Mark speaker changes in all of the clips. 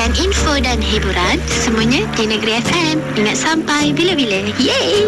Speaker 1: Dapatkan info dan hiburan semuanya di Negeri FM. Ingat sampai bila-bila. Yeay!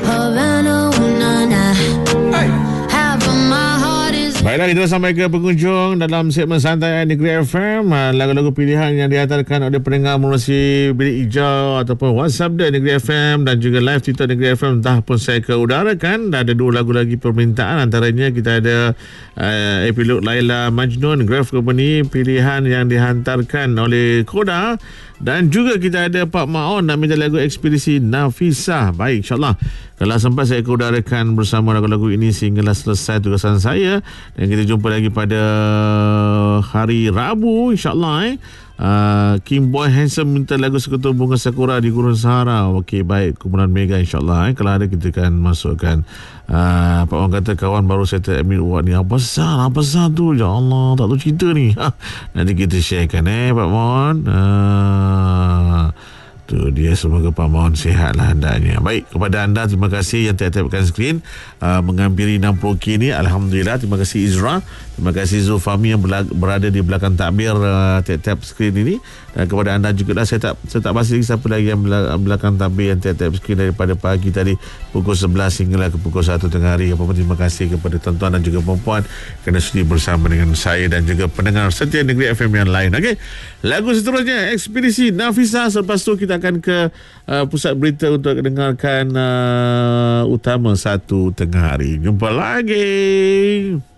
Speaker 2: Baiklah, kita sampai ke penghujung dalam segmen santai Negeri FM. Lagu-lagu pilihan yang dihantarkan oleh pendengar melalui bilik hijau ataupun WhatsApp dia Negeri FM dan juga live Twitter Negeri FM dah pun saya keudarakan. Dah ada 2 lagu lagi permintaan. Antaranya kita ada epilog Laila Majnun, Graph Company, pilihan yang dihantarkan oleh Koda. Dan juga kita ada Pak Maon nak minta lagu Ekspedisi Nafisah. Baik, insyaAllah kalau sempat saya keudarakan bersama lagu-lagu ini sehinggalah selesai tugasan saya. Dan kita jumpa lagi pada hari Rabu, insyaAllah. Kim Boy Handsome minta lagu Sekutu Bunga Sakura di Gurun Sahara. Okey, baik, kumpulan Mega, insyaAllah. Kalau ada kita akan masukkan. Pak Wan kata kawan baru saya admin buat ni. Apa besar tu? Ya Allah, tak tahu cerita ni. Nanti kita sharekan Pak Wan. Tu dia, semoga Pak Maon sihatlah hendaknya. Baik, kepada anda terima kasih yang tap-tapkan skrin menghampiri 60k ni. Alhamdulillah, terima kasih Izra, terima kasih Zulfami yang berada di belakang takbir tap-tap skrin ini. Dan kepada anda juga lah, saya tak pasti lagi siapa lagi yang belakang takbir yang tap-tap skrin daripada pagi tadi pukul 11 hinggalah ke pukul 1 tengah hari. Apa-apa terima kasih kepada tuan-tuan dan juga perempuan kerana sudi bersama dengan saya dan juga pendengar setia Negeri FM yang lain. Okey, lagu seterusnya Ekspedisi Nafisah. Selepas tu kita akan ke pusat berita untuk dengarkan utama 1 tengah hari. Jumpa lagi.